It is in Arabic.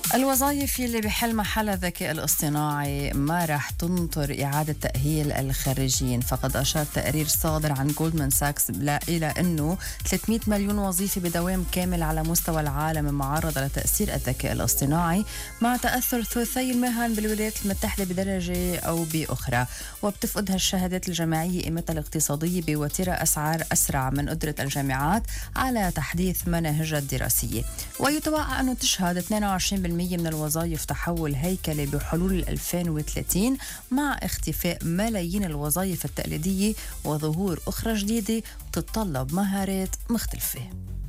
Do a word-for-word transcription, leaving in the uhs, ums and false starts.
الوظائف اللي بحل محل الذكاء الاصطناعي ما راح تنطر إعادة تأهيل الخريجين. فقد أشار تقرير صادر عن جولدمان ساكس إلى أنه ثلاثمئة مليون وظيفة بدوام كامل على مستوى العالم معرضة لتأثير الذكاء الاصطناعي، مع تأثر ثلثي المهن بالولايات المتحدة بدرجة أو بأخرى. وبتفقد هالشهادات الجامعية قيمتها الاقتصادية بوتيرة أسعار أسرع من قدرة الجامعات على تحديث مناهجها الدراسية. ويتوقع أنه تشهد اثنين وعشرين بالمئة من الوظائف تحول هيكلي بحلول ألفين وثلاثين، مع اختفاء ملايين الوظائف التقليدية وظهور أخرى جديدة تتطلب مهارات مختلفة.